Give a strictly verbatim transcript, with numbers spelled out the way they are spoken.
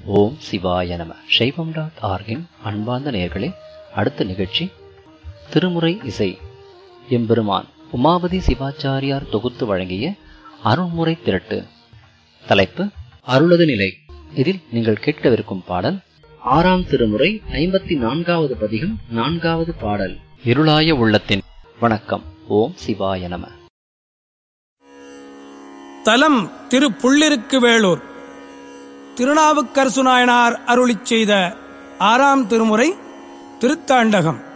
ஓம் சிவாய நம. சைவம் டாட் ஆர்கின் அன்பார்ந்த நேயர்களே, அடுத்த நிகழ்ச்சி திருமுறை இசை. எம்பெருமான் உமாபதி சிவாச்சாரியார் தொகுத்து வழங்கிய அருள்முறை திரட்டு. தலைப்பு அருளது நிலை. இதில் நீங்கள் கேட்கவிருக்கும் பாடல் ஆறாம் திருமுறை ஐம்பத்தி நான்காவது பதிகம், நான்காவது பாடல். இருளாய உள்ளத்தின். வணக்கம். ஓம் சிவாய நம. தலம் திரு புள்ளிருக்கு வேளூர். திருநாவுக்கரசு நாயனார் அருளிச் செய்த ஆறாம் திருமுறை திருத்தாண்டகம்.